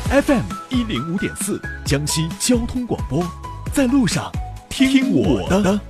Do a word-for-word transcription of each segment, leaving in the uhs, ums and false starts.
F M 一零五点四，江西交通广播，在路上听我的。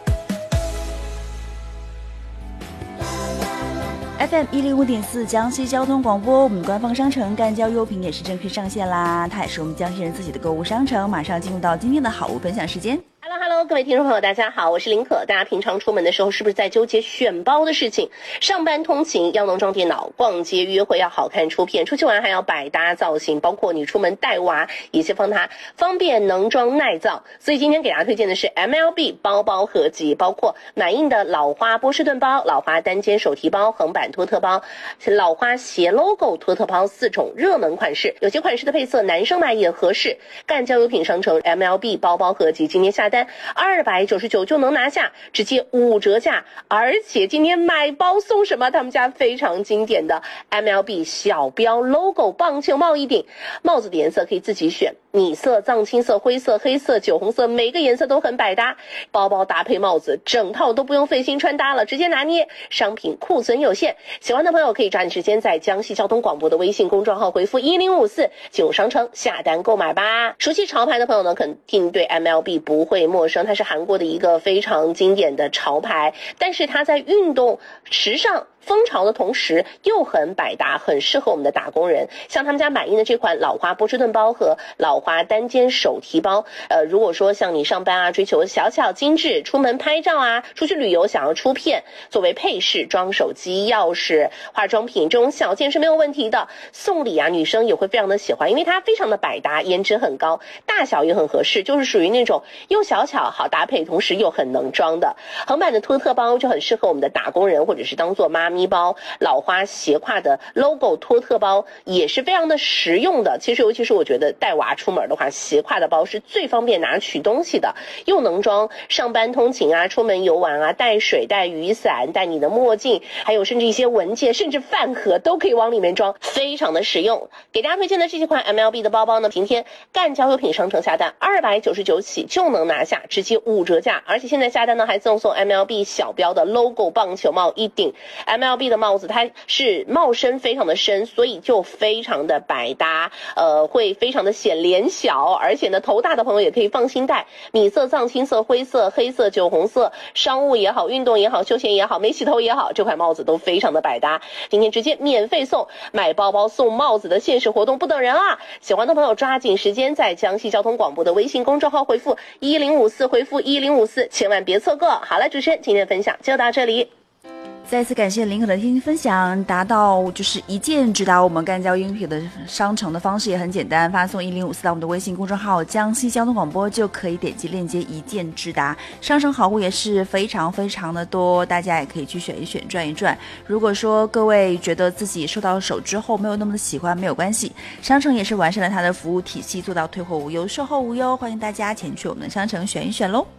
F M 一零五点四，江西交通广播，我们官方商城干交优品也是正式上线啦，它也是我们江西人自己的购物商城。马上进入到今天的好物分享时间。 Hello Hello， 各位听众朋友，大家好，我是林可。大家平常出门的时候，是不是在纠结选包的事情？上班通勤要能装电脑，逛街约会要好看出片，出去玩还要百搭造型，包括你出门带娃，也是帮它方便能装耐造。所以今天给大家推荐的是 M L B 包包合集，包括满印的老花波士顿包、老花单肩手提包、横版托特包、老花斜 logo 托特包四种热门款式，有些款式的配色男生买也合适。干交优品商城 M L B 包包合集今天下单二百九十九就能拿下，直接五折价，而且今天买包送什么？他们家非常经典的 M L B 小标 logo 棒球帽一顶，帽子的颜色可以自己选，米色、藏青色、灰色、黑色、酒红色，每个颜色都很百搭。包包搭配帽子，整套都不用费心穿搭了，直接拿捏。商品库存有限，喜欢的朋友可以抓紧时间在江西交通广播的微信公众号回复一零五四进入商城下单购买吧。熟悉潮牌的朋友呢，肯定对 M L B 不会陌生，它是韩国的一个非常经典的潮牌，但是它在运动时尚风潮的同时又很百搭，很适合我们的打工人。像他们家满印的这款老花波士顿包和老花单肩手提包，呃，如果说像你上班啊，追求小巧精致，出门拍照啊，出去旅游想要出片，作为配饰装手机、钥匙、化妆品这种小件是没有问题的。送礼啊，女生也会非常的喜欢，因为它非常的百搭，颜值很高，大小也很合适，就是属于那种又小巧好搭配，同时又很能装的。横版的托特包就很适合我们的打工人，或者是当做妈咪包。老花斜挎的 logo 托特包也是非常的实用的。其实尤其是我觉得带娃出门的话，斜挎的包是最方便拿取东西的，又能装上班通勤啊，出门游玩啊，带水带雨伞带你的墨镜，还有甚至一些文件甚至饭盒都可以往里面装，非常的实用。给大家推荐的这几款 M L B 的包包呢，今天干交优品商城下单二百九十九起就能拿下，直接五折价，而且现在下单呢还赠送 M L B 小标的 logo 棒球帽一顶。 M L B 的帽子它是帽身非常的深，所以就非常的百搭，呃，会非常的显脸小，而且呢头大的朋友也可以放心戴。米色、藏青色、灰色、黑色、酒红色，商务也好，运动也好，休闲也好，没洗头也好，这款帽子都非常的百搭。今天直接免费送，买包包送帽子的限时活动不等人啊！喜欢的朋友抓紧时间在江西交通广播的微信公众号回复一零五四，回复一零五四，千万别错过。好了，主持人今天的分享就到这里。 再次感谢林可的听分享，达到就是一键直达我们干交音频的商城的方式也很简单，发送一零五四到我们的微信公众号江西交通广播就可以点击链接一键直达。商城好物也是非常非常的多，大家也可以去选一选转一转。如果说各位觉得自己收到手之后没有那么的喜欢，没有关系，商城也是完善了它的服务体系，做到退货无忧售后无忧，欢迎大家前去我们的商城选一选咯。